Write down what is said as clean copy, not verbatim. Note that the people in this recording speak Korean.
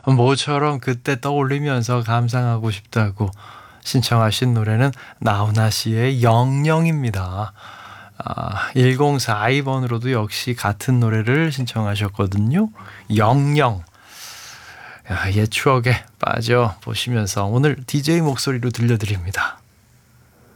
모처럼 그때 떠올리면서 감상하고 싶다고 신청하신 노래는 나훈아 씨의 영영입니다. 1042번으로도 역시 같은 노래를 신청하셨거든요. 영영. 옛 추억에 빠져보시면서 오늘 DJ 목소리로 들려드립니다.